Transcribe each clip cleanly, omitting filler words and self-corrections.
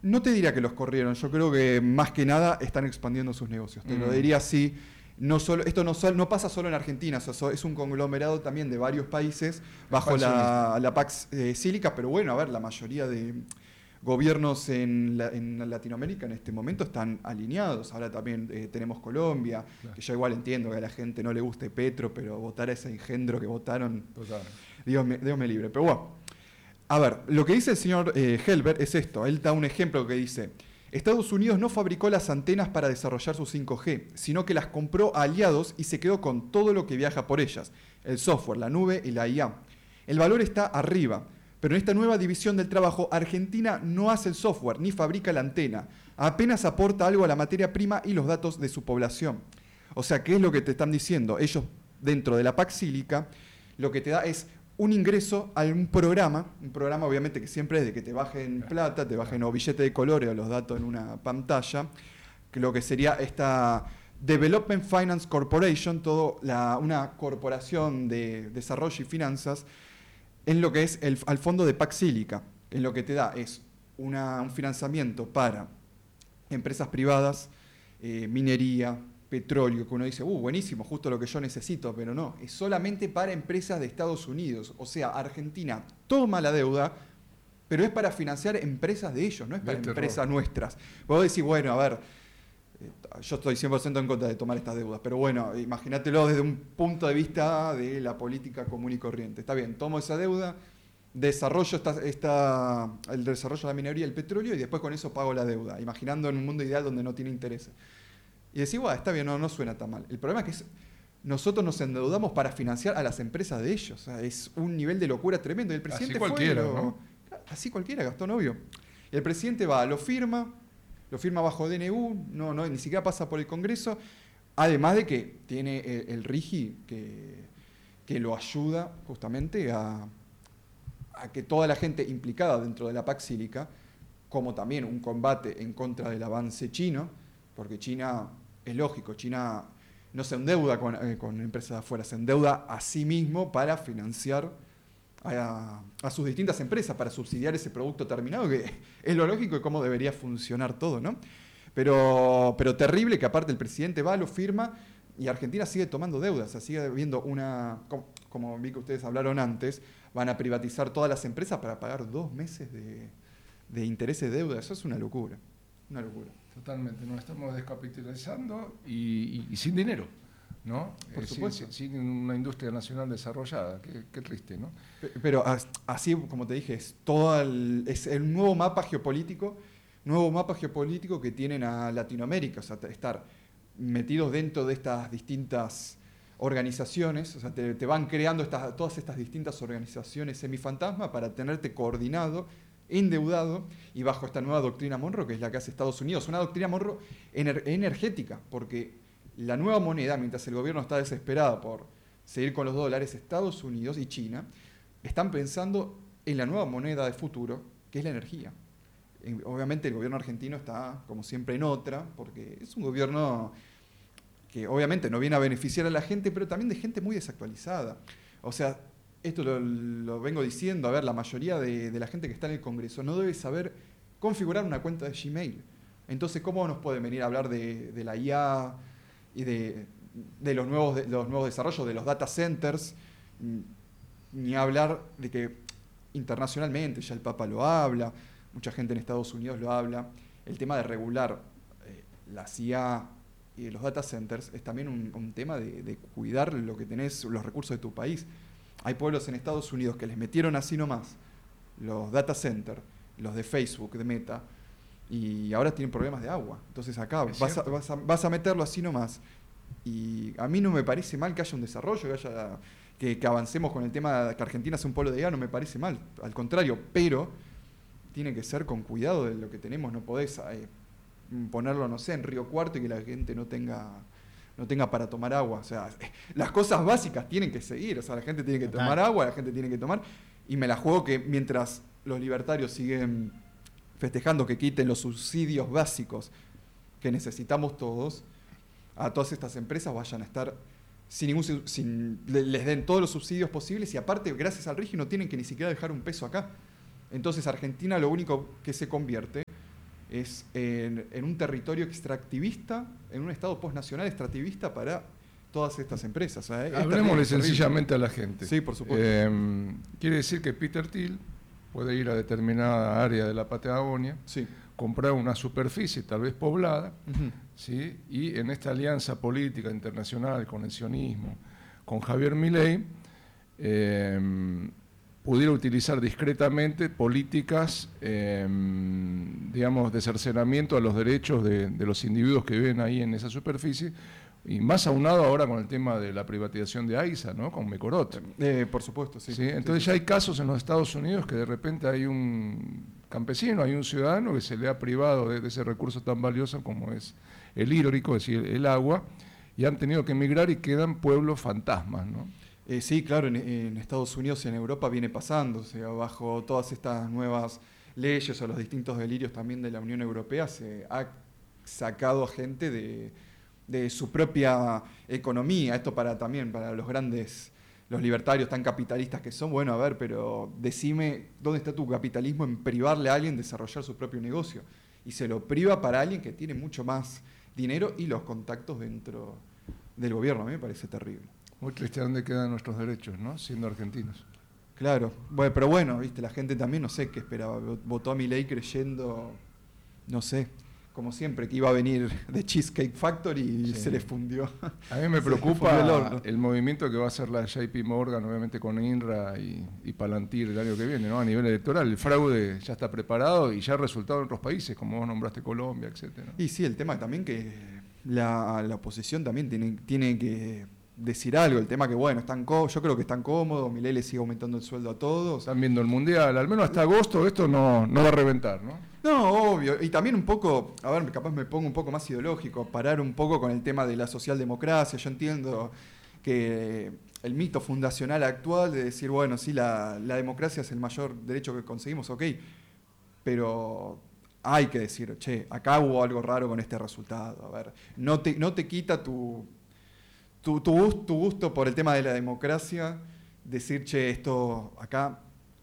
No te diría que los corrieron, yo creo que más que nada están expandiendo sus negocios. Te lo diría así. Esto no pasa solo en Argentina, es un conglomerado también de varios países bajo la Pax Sílica, pero bueno, a ver, la mayoría de gobiernos en Latinoamérica en este momento están alineados. Ahora también tenemos Colombia, claro, que yo igual entiendo que a la gente no le guste Petro, pero votar a ese engendro que votaron, Dios me libre. Pero bueno, a ver, lo que dice el señor Helber es esto. Él da un ejemplo que dice: Estados Unidos no fabricó las antenas para desarrollar su 5G, sino que las compró a aliados y se quedó con todo lo que viaja por ellas, el software, la nube y la IA. El valor está arriba. Pero en esta nueva división del trabajo, Argentina no hace el software ni fabrica la antena. Apenas aporta algo a la materia prima y los datos de su población. O sea, ¿qué es lo que te están diciendo? Ellos, dentro de la Pax Sílica, lo que te da es un ingreso a un programa obviamente que siempre es de que te bajen plata, te bajen o billete de colores o los datos en una pantalla, que lo que sería esta Development Finance Corporation, una corporación de desarrollo y finanzas, en lo que es al fondo de Pax Sílica. En lo que te da es un financiamiento para empresas privadas, minería, petróleo, que uno dice, buenísimo, justo lo que yo necesito, pero no, es solamente para empresas de Estados Unidos. O sea, Argentina toma la deuda, pero es para financiar empresas de ellos, no es para empresas nuestras. Vos decís, bueno, a ver, yo estoy 100% en contra de tomar estas deudas, pero bueno, imagínatelo desde un punto de vista de la política común y corriente. Está bien, tomo esa deuda, desarrollo el desarrollo de la minería y el petróleo y después con eso pago la deuda, imaginando en un mundo ideal donde no tiene intereses. Y decís, está bien, no suena tan mal. El problema es que nosotros nos endeudamos para financiar a las empresas de ellos. O sea, es un nivel de locura tremendo. Y el presidente así cualquiera, ¿no? Así cualquiera, Gastón, obvio. Y el presidente lo firma bajo DNU, ni siquiera pasa por el Congreso, además de que tiene el RIGI que lo ayuda justamente a que toda la gente implicada dentro de la Pax Sílica, como también un combate en contra del avance chino, porque China, es lógico, China no se endeuda con empresas de afuera, se endeuda a sí mismo para financiar a sus distintas empresas, para subsidiar ese producto terminado, que es lo lógico de cómo debería funcionar todo, ¿no? Pero terrible que aparte el presidente lo firma y Argentina sigue tomando deudas, o sea, sigue viendo como vi que ustedes hablaron antes, van a privatizar todas las empresas para pagar 2 meses de intereses de deuda. Eso es una locura, una locura. Totalmente, nos estamos descapitalizando y sin dinero, ¿no? Por supuesto. Sin una industria nacional desarrollada, qué triste, ¿no? Pero así, como te dije, es el nuevo mapa geopolítico que tienen a Latinoamérica, o sea, estar metidos dentro de estas distintas organizaciones, o sea, te van creando todas estas distintas organizaciones semifantasma para tenerte coordinado, endeudado y bajo esta nueva doctrina Monroe, que es la que hace Estados Unidos, una doctrina Monroe energética, porque la nueva moneda, mientras el gobierno está desesperado por seguir con los dólares, Estados Unidos y China están pensando en la nueva moneda de futuro, que es la energía. Obviamente el gobierno argentino está, como siempre, en otra, porque es un gobierno que obviamente no viene a beneficiar a la gente, pero también de gente muy desactualizada. O sea, esto lo vengo diciendo, a ver, la mayoría de la gente que está en el Congreso no debe saber configurar una cuenta de Gmail. Entonces, ¿cómo nos pueden venir a hablar de la IA y de los nuevos desarrollos, de los data centers? Ni hablar de que internacionalmente ya el Papa lo habla, mucha gente en Estados Unidos lo habla. El tema de regular la IA y los data centers es también un tema de cuidar lo que tenés, los recursos de tu país. Hay pueblos en Estados Unidos que les metieron así nomás los data centers, los de Facebook, de Meta, y ahora tienen problemas de agua. Entonces acá vas a meterlo así nomás. Y a mí no me parece mal que haya un desarrollo, que avancemos con el tema de que Argentina sea un pueblo de IA, no me parece mal, al contrario, pero tiene que ser con cuidado de lo que tenemos. No podés ponerlo, no sé, en Río Cuarto y que la gente no tenga para tomar agua. O sea, las cosas básicas tienen que seguir. O sea, la gente tiene que tomar agua, la gente tiene que tomar. Y me la juego que mientras los libertarios siguen festejando que quiten los subsidios básicos que necesitamos todos, a todas estas empresas vayan a estar les den todos los subsidios posibles y aparte, gracias al RIGI, no tienen que ni siquiera dejar un peso acá. Entonces Argentina lo único que se convierte es en un territorio extractivista, en un estado postnacional extractivista para todas estas empresas. Hablemosle sencillamente a la gente. Sí, por supuesto. Quiere decir que Peter Thiel puede ir a determinada área de la Patagonia, sí, comprar una superficie tal vez poblada, ¿sí? Y en esta alianza política internacional con el sionismo, con Javier Milei, pudiera utilizar discretamente políticas, digamos, de cercenamiento a los derechos de los individuos que viven ahí en esa superficie, y más aunado ahora con el tema de la privatización de AISA, ¿no? Con Mecorot. Por supuesto, sí. ¿Sí? Entonces ya hay casos en los Estados Unidos que de repente hay un campesino, hay un ciudadano que se le ha privado de ese recurso tan valioso como es el hídrico, es decir, el agua, y han tenido que emigrar y quedan pueblos fantasmas, ¿no? Sí, claro, en Estados Unidos y en Europa viene pasando, o sea, bajo todas estas nuevas leyes o los distintos delirios también de la Unión Europea se ha sacado a gente de su propia economía. Esto también para los grandes, los libertarios tan capitalistas que son. Bueno, a ver, pero decime, ¿dónde está tu capitalismo en privarle a alguien desarrollar su propio negocio? Y se lo priva para alguien que tiene mucho más dinero y los contactos dentro del gobierno. A mí me parece terrible. Muy triste, ¿dónde quedan nuestros derechos, no? Siendo argentinos. Claro, bueno, pero bueno, viste, la gente también no sé qué esperaba. Votó a Milei creyendo, no sé, como siempre, que iba a venir de Cheesecake Factory y se les fundió. A mí me preocupa el movimiento que va a hacer la JP Morgan, obviamente con INRA y Palantir el año que viene, ¿no? A nivel electoral. El fraude ya está preparado y ya ha resultado en otros países, como vos nombraste Colombia, etcétera. Y sí, el tema también que la oposición también tiene que decir algo. El tema que, bueno, yo creo que están cómodos, Milei le sigue aumentando el sueldo a todos. Están viendo el Mundial, al menos hasta agosto esto no va a reventar, ¿no? No, obvio. Y también un poco, a ver, capaz me pongo un poco más ideológico, parar un poco con el tema de la socialdemocracia. Yo entiendo que el mito fundacional actual de decir, bueno, sí, la democracia es el mayor derecho que conseguimos, ok, pero hay que decir, che, acá hubo algo raro con este resultado. A ver, no te quita tu gusto por el tema de la democracia, decir, che, acá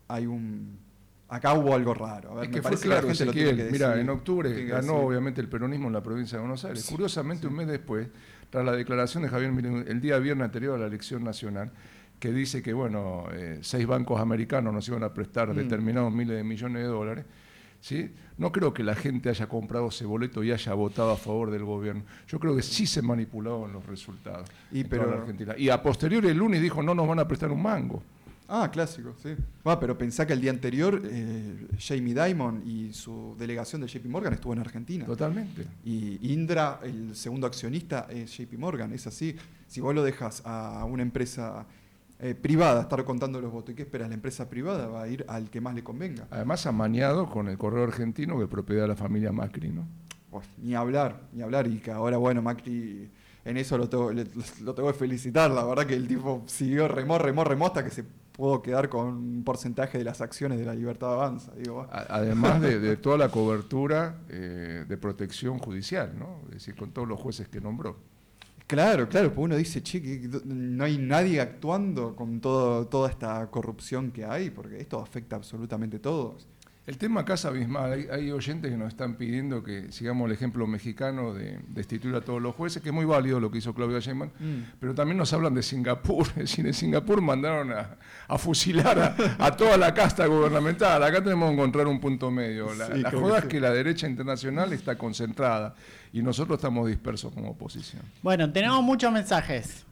hubo algo raro. A ver, es que fue claro, que la gente lo tiene que decir. Mira, en octubre ganó obviamente el peronismo en la provincia de Buenos Aires. Sí, curiosamente, un mes después, tras la declaración de Javier Milei, el día viernes anterior a la elección nacional, que dice que, bueno, 6 bancos americanos nos iban a prestar determinados miles de millones de dólares, ¿sí? No creo que la gente haya comprado ese boleto y haya votado a favor del gobierno. Yo creo que sí se manipularon los resultados en toda la Argentina. Y a posteriori el lunes dijo, no nos van a prestar un mango. Ah, clásico, sí. Pero pensá que el día anterior Jamie Dimon y su delegación de JP Morgan estuvo en Argentina. Totalmente. Y Indra, el segundo accionista, es JP Morgan. Es así. Si vos lo dejas a una empresa privada estar contando los votos, ¿y qué esperas? La empresa privada va a ir al que más le convenga. Además amañado con el correo argentino, que es propiedad de la familia Macri, ¿no? Pues, ni hablar. Y que ahora, bueno, Macri... En eso lo tengo que felicitar. La verdad que el tipo siguió, remó hasta que se pudo quedar con un porcentaje de las acciones de la Libertad Avanza. Además de toda la cobertura de protección judicial, ¿no? Es decir, con todos los jueces que nombró. Claro, pues uno dice, che, que no hay nadie actuando con toda esta corrupción que hay, porque esto afecta absolutamente a todos. El tema acá es abismal. Hay oyentes que nos están pidiendo que sigamos el ejemplo mexicano de destituir a todos los jueces, que es muy válido lo que hizo Claudia Sheinbaum, pero también nos hablan de Singapur. Es decir, en Singapur mandaron a fusilar a toda la casta gubernamental. Acá tenemos que encontrar un punto medio. La joda es que la derecha internacional está concentrada y nosotros estamos dispersos como oposición. Bueno, tenemos muchos mensajes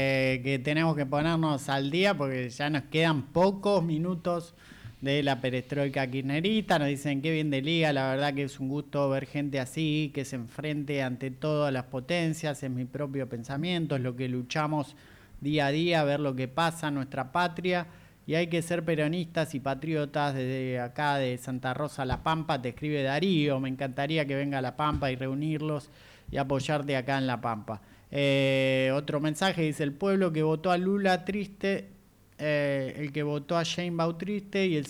que tenemos que ponernos al día porque ya nos quedan pocos minutos de la perestroika kirchnerista. Nos dicen qué bien de Liga, la verdad que es un gusto ver gente así, que se enfrente ante todas las potencias, es mi propio pensamiento, es lo que luchamos día a día, ver lo que pasa en nuestra patria, y hay que ser peronistas y patriotas. Desde acá de Santa Rosa a La Pampa te escribe Darío, me encantaría que venga a La Pampa y reunirlos y apoyarte acá en La Pampa. Otro mensaje dice, el pueblo que votó a Lula triste, el que votó a Sheinbaum triste y el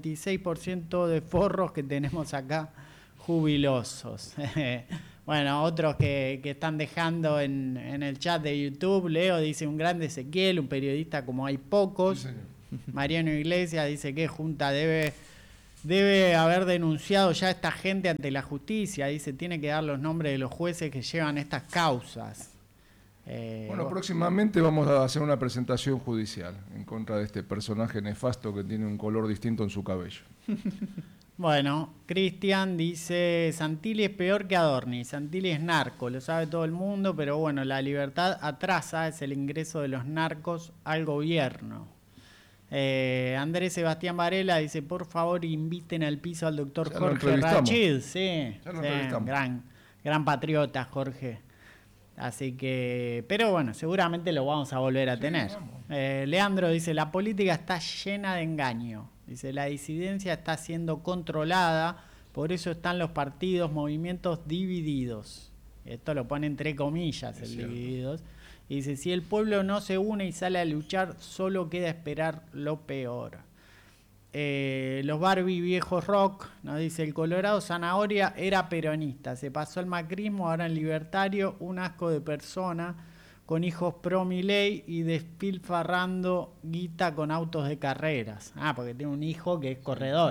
56% de forros que tenemos acá jubilosos. Bueno, otros que están dejando en el chat de YouTube, Leo dice un grande Ezequiel, un periodista como hay pocos. Sí, Mariano Iglesias dice que Junta debe debe haber denunciado ya a esta gente ante la justicia. Dice, tiene que dar los nombres de los jueces que llevan estas causas. Bueno, próximamente vamos a hacer una presentación judicial en contra de este personaje nefasto que tiene un color distinto en su cabello. Bueno, Cristian dice, Santilli es peor que Adorni. Santilli es narco, lo sabe todo el mundo, pero bueno, la libertad atrasa, es el ingreso de los narcos al gobierno. Andrés Sebastián Varela dice, por favor inviten al piso al doctor Jorge Rachid. Sí, gran patriota Jorge. Así que, pero bueno, seguramente lo vamos a volver a tener. Leandro dice, la política está llena de engaño. Dice, la disidencia está siendo controlada, por eso están los partidos, movimientos divididos. Esto lo pone entre comillas, el divididos. Y dice, si el pueblo no se une y sale a luchar, solo queda esperar lo peor. Los Barbie viejos rock, nos dice, el Colorado Zanahoria era peronista, se pasó al macrismo, ahora en libertario, un asco de persona, con hijos pro Milei y despilfarrando guita con autos de carreras. Porque tiene un hijo que es corredor,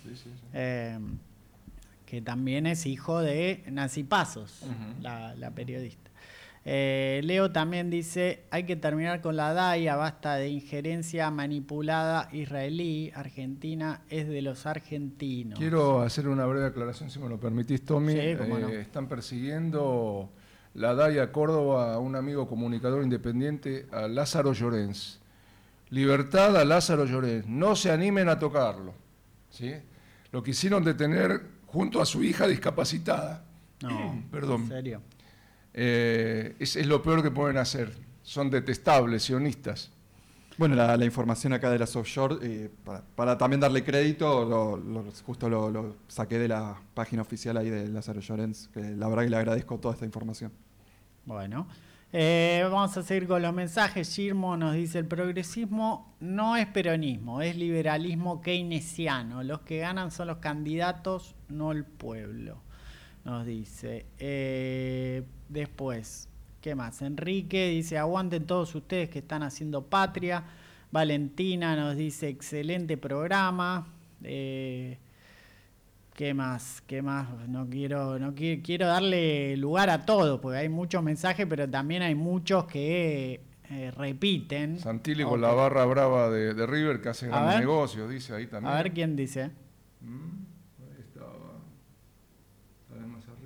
que también es hijo de Nancy Pasos, la periodista. Leo también dice, hay que terminar con la DAIA, basta de injerencia manipulada israelí, Argentina es de los argentinos. Quiero hacer una breve aclaración, si me lo permitís, Tommy. Sí, cómo no. Están persiguiendo la DAIA Córdoba a un amigo comunicador independiente, a Lázaro Llorens. Libertad a Lázaro Llorens, no se animen a tocarlo. ¿Sí? Lo quisieron detener junto a su hija discapacitada. No, perdón. ¿en serio? Es lo peor que pueden hacer. Son detestables, sionistas. Bueno, la información acá de las offshore, para también darle crédito, justo lo saqué de la página oficial ahí de Lázaro Llorens, que la verdad que le agradezco toda esta información. Bueno, vamos a seguir con los mensajes. Girmo nos dice, el progresismo no es peronismo, es liberalismo keynesiano. Los que ganan son los candidatos, no el pueblo. Nos dice. Después, ¿qué más? Enrique dice, aguanten todos ustedes que están haciendo patria. Valentina nos dice, excelente programa. ¿Qué más? Quiero darle lugar a todo, porque hay muchos mensajes, pero también hay muchos que repiten. Santilli con la barra brava de River, que hace grandes negocios, dice ahí también. A ver quién dice. Ahí estaba. Está más arriba.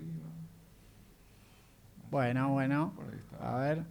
Bueno, a ver.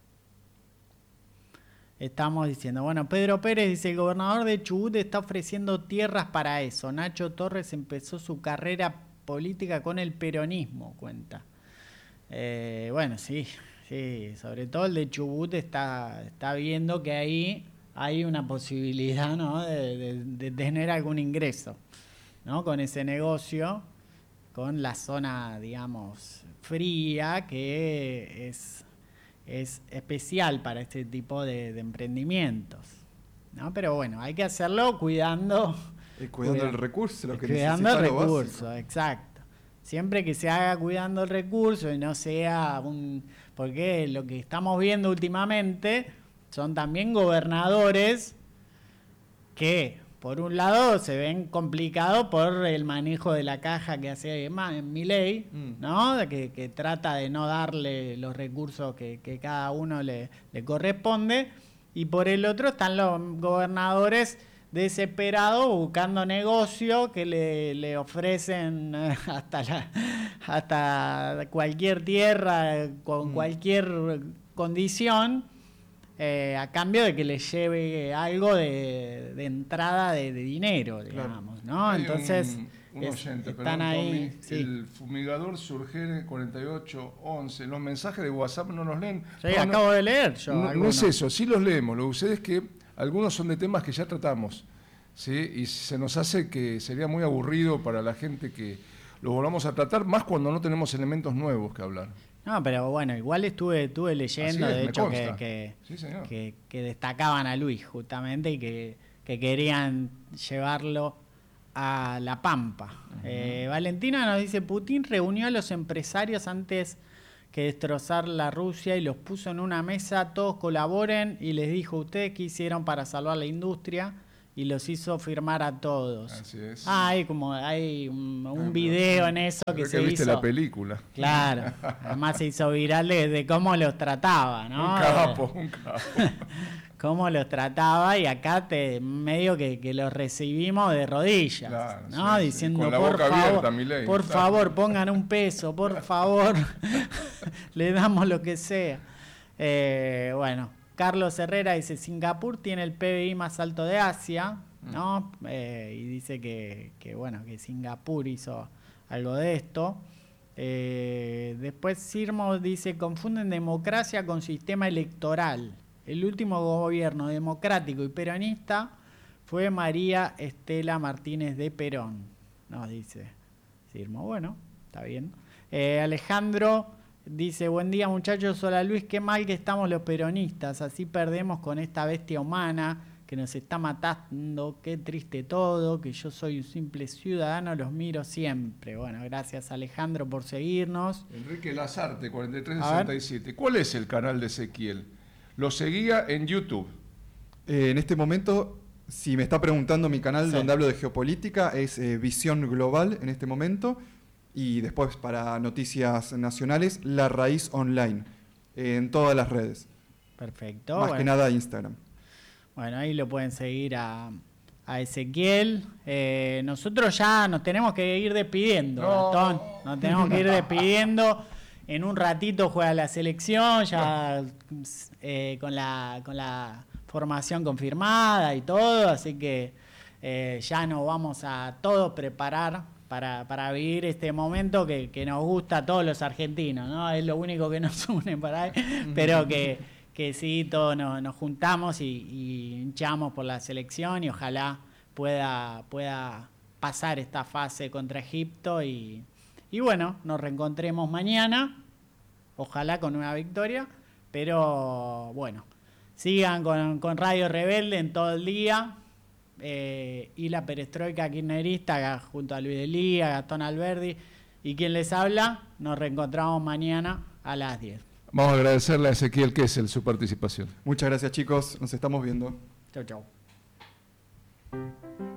Estamos diciendo, bueno, Pedro Pérez dice, el gobernador de Chubut está ofreciendo tierras para eso. Nacho Torres empezó su carrera política con el peronismo, cuenta. Bueno, sí, sobre todo el de Chubut está viendo que ahí hay una posibilidad, ¿no?, de tener algún ingreso, ¿no?, con ese negocio, con la zona, digamos, fría, que es especial para este tipo de emprendimientos, ¿no? Pero bueno, hay que hacerlo cuidando el recurso, lo que cuidando el recurso, exacto. Siempre que se haga cuidando el recurso y no sea porque lo que estamos viendo últimamente son también gobernadores que por un lado se ven complicados por el manejo de la caja que hace Milei, ¿no? Que trata de no darle los recursos que cada uno le corresponde, y por el otro están los gobernadores desesperados buscando negocio que le ofrecen hasta cualquier tierra con cualquier condición, a cambio de que le lleve algo de entrada de dinero, digamos, claro, ¿no? Entonces un oyente, están ahí. Tommy, sí. El fumigador Surgere 4811. Los mensajes de WhatsApp no los leen. Sí, acabo de leer yo. No es eso, sí los leemos. Lo que sucede es que algunos son de temas que ya tratamos, ¿sí? Y se nos hace que sería muy aburrido para la gente que lo volvamos a tratar, más cuando no tenemos elementos nuevos que hablar. No, pero bueno, igual estuve leyendo, de hecho, que destacaban a Luis justamente y que querían llevarlo a La Pampa. Valentina nos dice, Putin reunió a los empresarios antes que destrozar la Rusia y los puso en una mesa, todos colaboren, y les dijo, ¿ustedes qué hicieron para salvar la industria? y los hizo firmar a todos. Así es. Hay un video en eso que se viste hizo. La película. Claro, además se hizo viral de cómo los trataba, ¿no? Un capo. Cómo los trataba, y acá medio que los recibimos de rodillas, claro, ¿no? Sí. Diciendo, Con la boca abierta, Milei. Por favor, pongan un peso, por favor, le damos lo que sea. Bueno, Carlos Herrera dice, Singapur tiene el PBI más alto de Asia, ¿no? Y dice que Singapur hizo algo de esto. Después Sirmo dice, confunden democracia con sistema electoral. El último gobierno democrático y peronista fue María Estela Martínez de Perón, nos dice Sirmo. Bueno, está bien. Alejandro dice, buen día muchachos, hola Luis, qué mal que estamos los peronistas, así perdemos con esta bestia humana que nos está matando, qué triste todo, que yo soy un simple ciudadano, los miro siempre. Bueno, gracias Alejandro por seguirnos. Enrique Lazarte, 4367. ¿Cuál es el canal de Ezequiel? Lo seguía en YouTube. En este momento, si me está preguntando mi canal donde hablo de geopolítica, es Visión Global en este momento. Y después para noticias nacionales, La Raíz Online, en todas las redes. Perfecto. Más que nada Instagram. Bueno, ahí lo pueden seguir a Ezequiel. Nosotros ya nos tenemos que ir despidiendo, Gastón. Nos tenemos que ir despidiendo. En un ratito juega la selección, ya con la formación confirmada y todo, así que ya nos vamos a todos preparar para vivir este momento que nos gusta a todos los argentinos, ¿no? Es lo único que nos une para ahí, pero que sí, todos nos juntamos y hinchamos por la selección y ojalá pueda pasar esta fase contra Egipto y bueno, nos reencontremos mañana, ojalá con una victoria, pero bueno, sigan con Radio Rebelde en todo el día, y la perestroika kirchnerista junto a Luis de Lía, Gastón Alberdi y quien les habla, nos reencontramos mañana a las 10. Vamos a agradecerle a Ezequiel Kessel su participación. Muchas gracias chicos, nos estamos viendo. Chau, chau.